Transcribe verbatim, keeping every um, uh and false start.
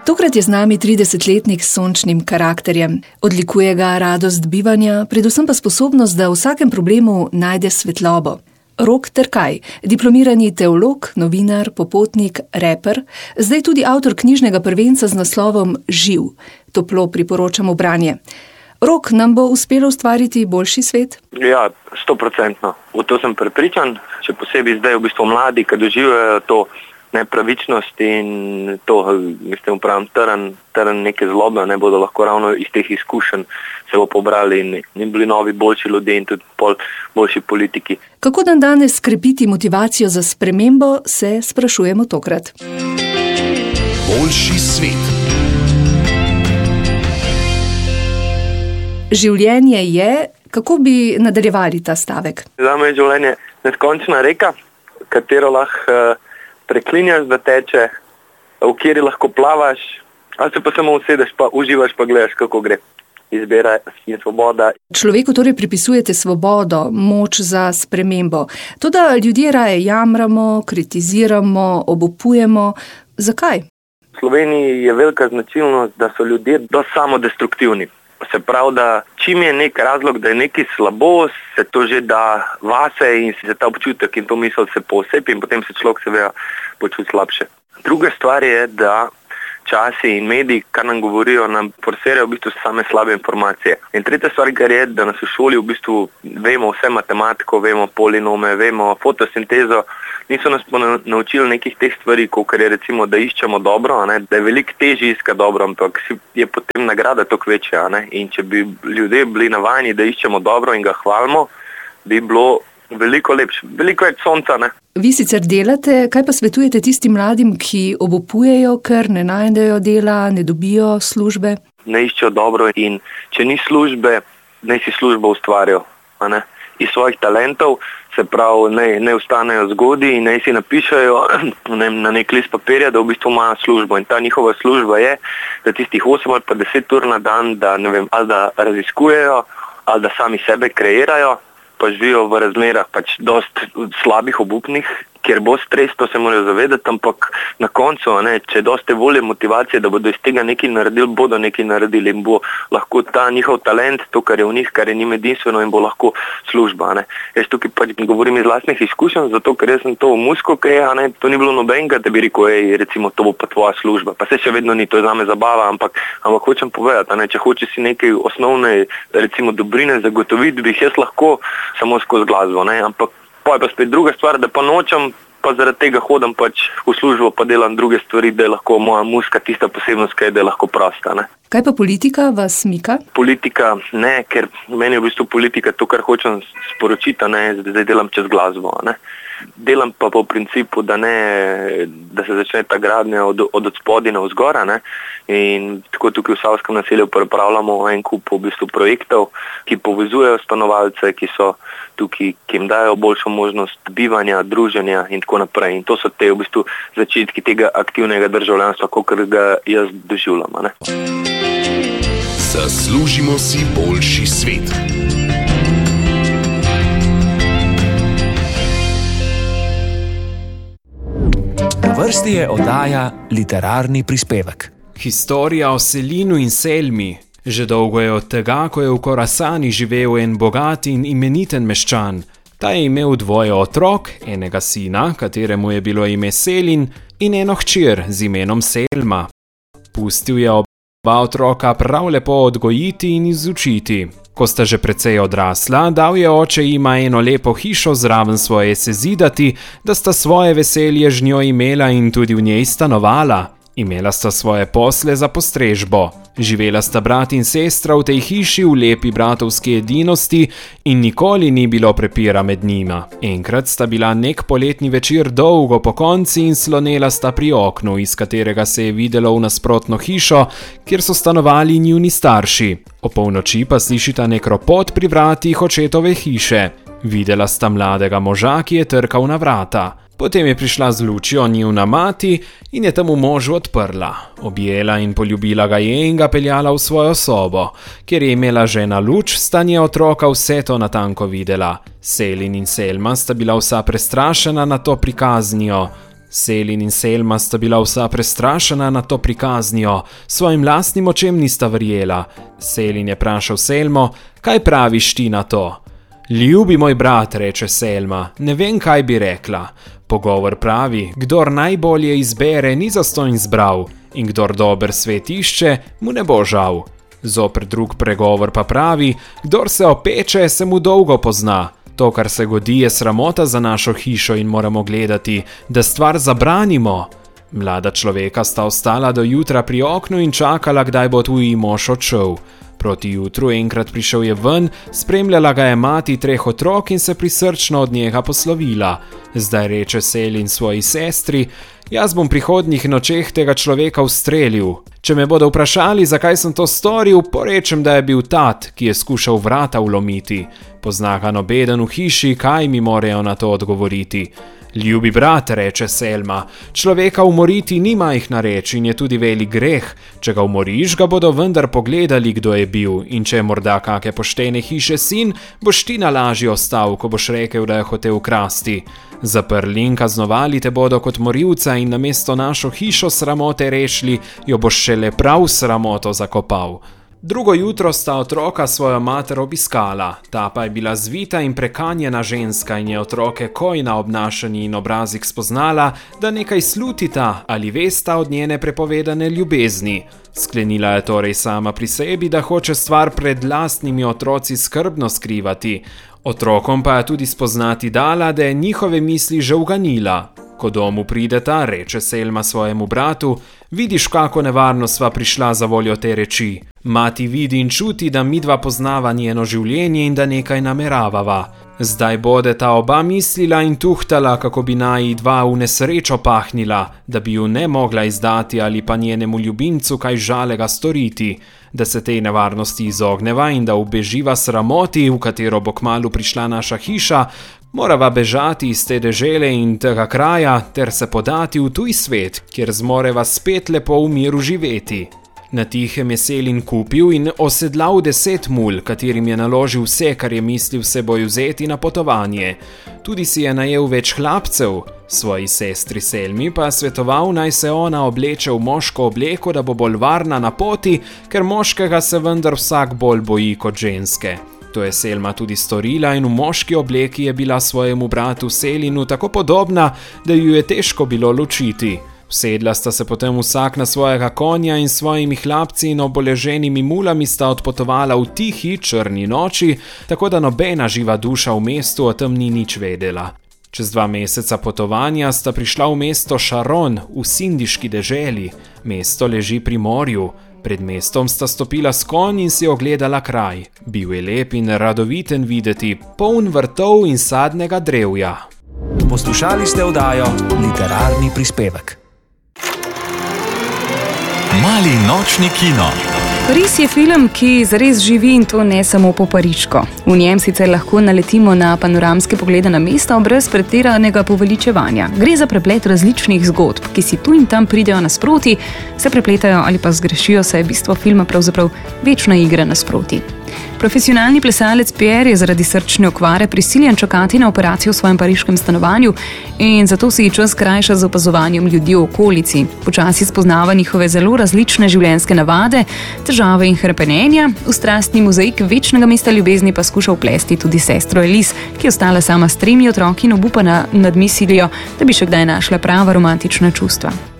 Tokrat je z nami tridesetletnik s sončnim karakterjem. Odlikuje ga radost bivanja, predvsem pa sposobnost, da v vsakem problemu najde svetlobo. Rok Terkaj, diplomirani teolog, novinar, popotnik, reper, zdaj tudi avtor knjižnega prvenca z naslovom Živ. Toplo priporočamo branje. Rok, nam bo uspelo ustvariti boljši svet? Ja, stoprocentno. V to sem prepričan, še posebej zdaj v bistvu mladi, ki doživljajo to nepravičnost in to, mislim, pravim, trn, trn neke zlobe, ne bodo lahko ravno iz teh izkušenj se bo pobrali in, in bili novi boljši ljudje in tudi pol boljši politiki. Kako dan danes krepiti motivacijo za spremembo, se sprašujemo tokrat. Boljši svet. Življenje je, kako bi nadaljevali ta stavek? Zame je življenje neskončna reka, katero lahko preklinjaš, da teče, v kateri lahko plavaš, ali se pa samo usedeš, pa uživaš, pa gledaš, kako gre. Izbira in svoboda. Človeku torej pripisujete svobodo, moč za spremembo. Toda ljudje raje jamramo, kritiziramo, obupujemo. Zakaj? V Sloveniji je velika značilnost, da so ljudje dosti samodestruktivni. Se pravi, da čim je nek razlog, da je nekaj slabo, se to že da vase in se ta občutek in to misel se posepi in potem se človek seveda počuti slabše. Druga stvar je, da časi in mediji, kar nam govorijo, nam forsirajo v bistvu same slabe informacije. In tretja stvar, kar je, da nas v šoli v bistvu vemo vse matematiko, vemo polinome, vemo fotosintezo, niso nas pa naučili nekih teh stvari, kot je recimo, da iščemo dobro, ne? Da je veliko težje iskati dobro, ampak je potem nagrada toliko večja. Ne? In če bi ljudje bili navajeni, da iščemo dobro in ga hvalimo, bi bilo veliko lepše, veliko več sonca. Ne? Vi sicer delate, kaj pa svetujete tistim mladim, ki obupujejo, ker ne najdejo dela, ne dobijo službe? Ne iščejo dobro in če ni službe, naj si službo ustvarjajo. Iz svojih talentov, se pravi, ne, ne ostanejo zgodi in naj si napišajo ne, na nek list papirja, da v bistvu imajo službo. In ta njihova služba je, da tistih osem ali pa deset ur na dan, da ne vem, ali da raziskujejo, ali da sami sebe kreirajo, pa živijo v razmerah pač dosti slabih, obupnih, kjer bo stres, to se morajo zavedati, ampak na koncu, ne, če je dosti volje, motivacije, da bodo iz tega nekaj naredili, bodo nekaj naredili in bo lahko ta njihov talent, to, kar je v njih, kar je njim edinstveno in bo lahko služba. Ne. Jaz tukaj pač govorim iz lastnih izkušenj, zato ker jaz sem to v musko, kaj je, ne, to ni bilo nobenega, da bi rekel, ej, recimo, to bo pa tvoja služba. Pa se še vedno ni, to je zame zabava, ampak, ampak hočem povedati, ne, če hočeš si nekaj osnovne, recimo, dobrine zagotoviti, bi jaz lahko samo skozi glasbo, ne, ampak pa je pa spet druga stvar, da pa nočem, pa zaradi tega hodim pač v službo, pa delam druge stvari, da je lahko moja muzika tista posebnost, kaj je, da je lahko prosta. Ne? Kaj pa politika vas mika? Politika ne, ker meni je v bistvu politika to, kar hočem sporočiti, ne, zdaj delam čez glasbo. Ne? Delam pa po principu, da ne, da se začne ta gradnja od, od, od spodaj na vzgora, ne? In tako tukaj v Savskem naselju pripravljamo en kup v bistvu projektov, ki povezujejo stanovalce, ki so tukaj, ki jim dajo boljšo možnost bivanja, druženja in tako naprej. In to so te v bistvu začetki tega aktivnega državljanstva, kakor ga jaz doživljam. Ne? Zaslužimo si boljši svet. Na vrsti je oddaja Literarni prispevek. Historija o Selinu in Selmi. Že dolgo je od tega, ko je v Korasani živel en bogat in imeniten meščan. Ta je imel dvoje otrok, enega sina, kateremu je bilo ime Selin, in eno hčer z imenom Selma. Pustil je oba otroka prav lepo odgojiti in izučiti. Ko sta že precej odrasla, dal je oče jima eno lepo hišo zraven svoje sezidati, da sta svoje veselje z njo imela in tudi v njej stanovala. Imela sta svoje posle za postrežbo. Živela sta brat in sestra v tej hiši v lepi bratovski edinosti in nikoli ni bilo prepira med njima. Enkrat sta bila nek poletni večer dolgo pokonci in slonela sta pri oknu, iz katerega se je videlo v nasprotno hišo, kjer so stanovali njuni starši. O polnoči pa slišita nek ropot pri vratih očetove hiše. Videla sta mladega moža, ki je trkal na vrata. Potem je prišla z lučjo njuna mati in je temu možu odprla. Objela in poljubila ga je in ga peljala v svojo sobo. Ker je imela žena luč, sta nje otroka vse to natanko videla. Selin in Selma sta bila vsa prestrašena na to prikaznijo. Selin in Selma sta bila vsa prestrašena nad to prikaznijo, svojim lastnim očem nista verjela. Selin je vprašal Selmo, kaj praviš ti na to? Ljubi moj brat, reče Selma, ne vem, kaj bi rekla. Pogovor pravi, kdor najbolje izbere, ni zastonj zbral, in kdor dober svet išče, mu ne bo žal. Zoper drug pregovor pa pravi, kdor se opeče, se mu dolgo pozna. To, kar se godi, je sramota za našo hišo in moramo gledati, da stvar zabranimo. Mlada človeka sta ostala do jutra pri oknu in čakala, kdaj bo tuji mož odšel. Proti jutru enkrat prišel je ven, spremljala ga je mati treh otrok in se prisrčno od njega poslovila. Zdaj reče Selin svoji sestri, jaz bom prihodnjih nočeh tega človeka ustrelil. Če me bodo vprašali, zakaj sem to storil, porečem, da je bil tat, ki je skušal vrata vlomiti. Pozna ga nobeden v hiši, kaj mi morajo na to odgovoriti. Ljubi brat, reče Selma, človeka umoriti ni majhna reč in je tudi velik greh. Če ga umoriš, ga bodo vendar pogledali, kdo je bil, in če je morda kake poštene hiše sin, boš ti na lažji ostal, ko boš rekel, da je hotel ukrasti. Zaprli in kaznovali te bodo kot morilca in namesto našo hišo sramote rešili, jo boš šele prav sramoto zakopal. Drugo jutro sta otroka svojo mater obiskala, ta pa je bila zvita in prekanjena ženska in je otroke koj na obnašanji in obrazih spoznala, da nekaj slutita ali vesta od njene prepovedane ljubezni. Sklenila je torej sama pri sebi, da hoče stvar pred lastnimi otroci skrbno skrivati. Otrokom pa je tudi spoznati dala, da je njihove misli že uganila. Ko domu prideta, reče Selma svojemu bratu, vidiš, kako nevarno sva prišla za voljo te reči. Mati vidi in čuti, da midva poznava njeno življenje in da nekaj nameravava. Zdaj bodeta oba mislila in tuhtala, kako bi naj dva v nesrečo pahnila, da bi ju ne mogla izdati ali pa njenemu ljubimcu kaj žalega storiti, da se tej nevarnosti izogneva in da ubeživa sramoti, v katero bo kmalu prišla naša hiša, morava bežati iz te dežele in tega kraja ter se podati v tuj svet, kjer zmoreva spet lepo v miru živeti. Na tihem je Selin kupil in osedlal deset mul, katerim je naložil vse, kar je mislil seboj vzeti na potovanje. Tudi si je najel več hlapcev, svoji sestri Selmi pa svetoval, naj se ona obleče v moško obleko, da bo bolj varna na poti, ker moškega se vendar vsak bolj boji kot ženske. To je Selma tudi storila in v moški obleki je bila svojemu bratu Selinu tako podobna, da ju je težko bilo ločiti. Usedla sta se potem vsak na svojega konja in svojimi hlapci in oboleženimi mulami sta odpotovala v tihi, črni noči, tako da nobena živa duša v mestu o tem ni nič vedela. Čez dva meseca potovanja sta prišla v mesto Šaron v sindiški deželi. Mesto leži pri morju. Pred mestom sta stopila s konj in si ogledala kraj. Bil je lep in radoviten videti, poln vrtov in sadnega drevja. Poslušali ste oddajo Literarni prispevek. Mali nočni kino. Pariz je film, ki zares živi in to ne samo po pariško. V njem sicer lahko naletimo na panoramske poglede na mesto brez pretiranega poveličevanja. Gre za preplet različnih zgodb, ki si tu in tam pridejo nasproti, se prepletajo ali pa zgrešijo, saj je bistvo filma pravzaprav večna igra nasproti. Profesionalni plesalec Pierre je zaradi srčne okvare prisiljen čakati na operacijo v svojem pariškem stanovanju in zato si čas krajša z opazovanjem ljudi v okolici. Počasi spoznava njihove zelo različne življenjske navade, težave in hrepenenja, v strastni mozaik večnega mesta ljubezni pa skuša vplesti tudi sestro Elise, ki je ostala sama s tremi otroki in obupana nad mislijo, da bi še kdaj našla prava romantična čustva.